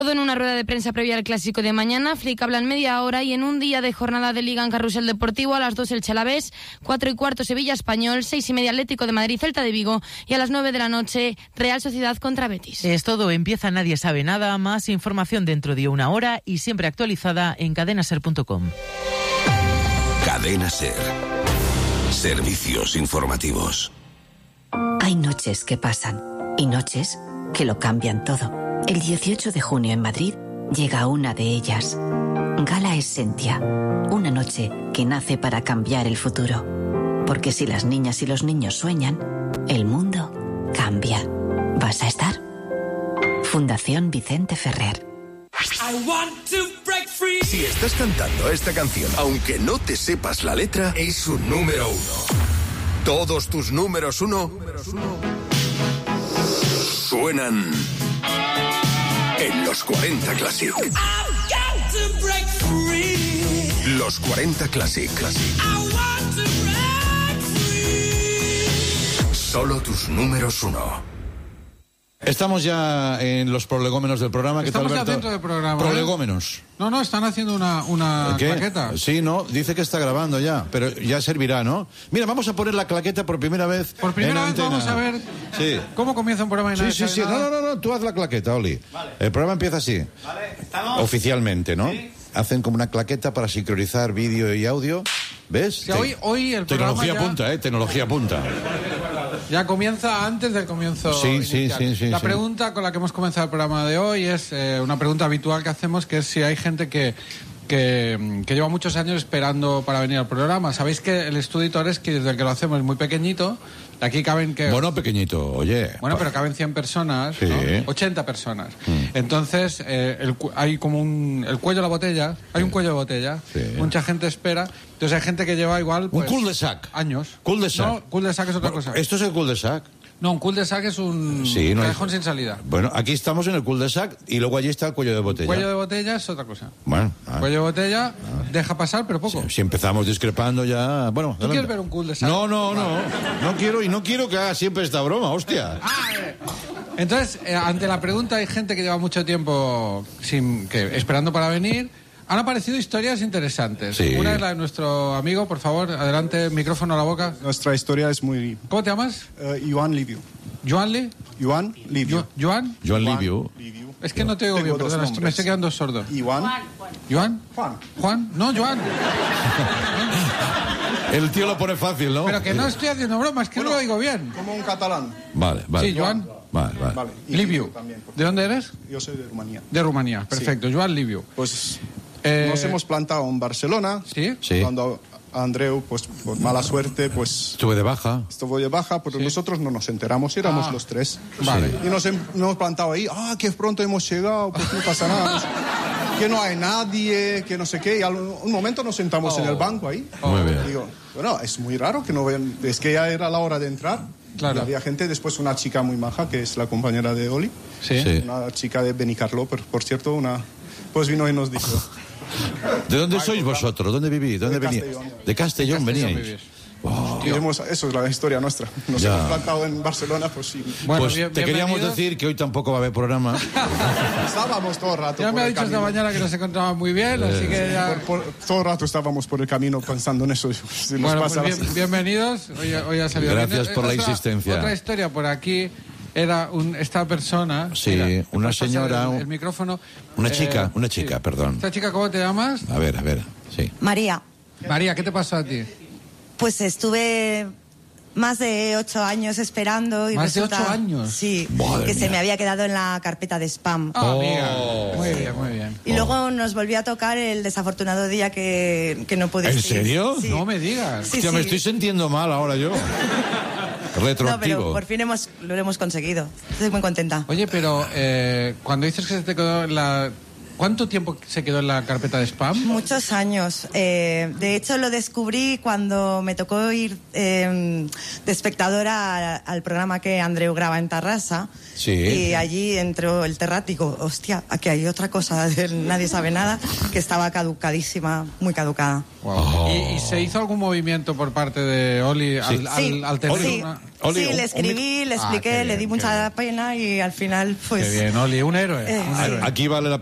Todo en una rueda de prensa previa al clásico de mañana. Flick habla en media hora y en un día de jornada de Liga en Carrusel Deportivo. A las 2 el Alavés, 4:15 Sevilla Español, 6:30 Atlético de Madrid Celta de Vigo y a las 9 de la noche Real Sociedad contra Betis. Es todo, empieza Nadie sabe nada. Más información dentro de una hora y siempre actualizada en cadenaser.com. Cadena Ser. Servicios informativos. Hay noches que pasan y noches que lo cambian todo. El 18 de junio en Madrid llega una de ellas. Gala Essentia, una noche que nace para cambiar el futuro. Porque si las niñas y los niños sueñan, el mundo cambia. ¿Vas a estar? Fundación Vicente Ferrer. Si estás cantando esta canción, aunque no te sepas la letra, es un número uno. Todos tus números uno suenan en los 40 Classic. Los 40 Classic. Solo tus números uno. Estamos ya en los prolegómenos del programa. ¿Qué tal, Alberto? Estamos ya dentro del programa. Prolegómenos. No, están haciendo una claqueta. Sí, no, dice que está grabando ya, pero ya servirá, ¿no? Mira, vamos a poner la claqueta por primera vez. Por primera vez vamos a ver cómo comienza un programa. Sí. No, tú haz la claqueta, Oli. Vale. El programa empieza así. Vale, ¿estamos? Oficialmente, ¿no? Sí. Hacen como una claqueta para sincronizar vídeo y audio. ¿Ves? Sí, hoy el programa Tecnología punta. Ya comienza antes del comienzo. Sí. La pregunta con la que hemos comenzado el programa de hoy es una pregunta habitual que hacemos, que es si hay gente que lleva muchos años esperando para venir al programa. Sabéis que el estudio es que desde el que lo hacemos es muy pequeñito. Aquí caben Bueno, pequeñito, oye. Bueno, pero caben 100 personas, sí. ¿no? 80 personas. Entonces, hay como el cuello de la botella. Hay un cuello de botella. Sí. Mucha gente espera. Entonces hay gente que lleva igual... Pues, un cul-de-sac. Años. Cul-de-sac. No, cul-de-sac es otra cosa. ¿Esto es el cul-de-sac? No, un cul-de-sac es un callejón sin salida. Bueno, aquí estamos en el cul-de-sac y luego allí está el cuello de botella. Cuello de botella es otra cosa. Bueno. Cuello de botella deja pasar, pero poco. Si empezamos discrepando ya... Bueno, ¿Tú quieres ver un cul-de-sac? No. No quiero que haga siempre esta broma, hostia. Entonces, ante la pregunta, hay gente que lleva mucho tiempo esperando para venir. Han aparecido historias interesantes. Sí. Una es la de nuestro amigo, por favor, adelante, micrófono a la boca. Nuestra historia es muy... ¿Cómo te llamas? Joan Liviu. ¿Joan Lee? Joan Liviu. ¿Joan? Joan Liviu. Es que no te oigo bien, perdón, me estoy quedando sordo. ¿Juan? ¿Juan? No, Joan. El tío lo pone fácil, ¿no? Pero que no estoy haciendo broma, es que no lo oigo bien. Como un catalán. Vale. Sí, Joan. Vale. Liviu. ¿De dónde eres? Yo soy de Rumanía. De Rumanía, perfecto. Sí. Joan Liviu. Pues nos hemos plantado en Barcelona. Sí. Cuando Andreu, pues por mala suerte, pues... Estuvo de baja, pero nosotros no nos enteramos, éramos los tres. Vale. Y nos hemos plantado ahí, que pronto hemos llegado, pues no pasa nada. Que no hay nadie, que no sé qué. Y al un momento nos sentamos en el banco ahí. Muy bien. Y digo, bueno, es muy raro que no vean... Es que ya era la hora de entrar. Claro. Y había gente, después una chica muy maja, que es la compañera de Oli. Sí. Una chica de Benicarló, por cierto, pues vino y nos dijo... ¿De dónde sois vosotros? ¿Dónde vivís? ¿Dónde venís? De Castellón veníais. Eso es la historia nuestra. Nos hemos plantado en Barcelona, pues sí. Bueno, pues te queríamos decir que hoy tampoco va a haber programa. Estábamos todo el rato. Ya me ha dicho esta mañana que nos encontraba muy bien, así que ya... todo el rato estábamos por el camino pensando en eso. Si nos pasa pues bienvenidos. Hoy ha salido Gracias por la insistencia. Otra historia por aquí. Era esta persona. Sí, una señora. El micrófono. Una chica, perdón. ¿Esta chica cómo te llamas? A ver, sí. María. María, ¿qué te pasó a ti? Pues estuve más de 8 años esperando. Y ¿Más de 8 años? Sí, Madre que mía. se me había quedado en la carpeta de spam. Amiga. Muy bien. Y luego nos volvió a tocar el desafortunado día que no pudiste. ¿En serio? Sí. No me digas. Sí, Hostia, me estoy sintiendo mal ahora yo. No, Retroactivo. pero por fin lo hemos conseguido. Estoy muy contenta. Oye, pero cuando dices que se te quedó ¿Cuánto tiempo se quedó en la carpeta de spam? Muchos años. De hecho, lo descubrí cuando me tocó ir de espectadora al programa que Andreu graba en Tarrasa. Sí. Y allí entró el Terrat y digo, hostia, aquí hay otra cosa del Nadie sabe nada, que estaba caducadísima, muy caducada. Wow. ¿Y se hizo algún movimiento por parte de Oli al tener sí. una... Sí, le escribí, le expliqué, le di mucha pena y al final, pues... Qué bien, Oli, un héroe. Sí. Aquí vale la